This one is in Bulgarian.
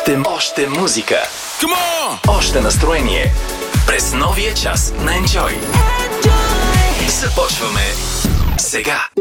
Още музика. Още настроение. През новия час на Enjoy. Започваме сега.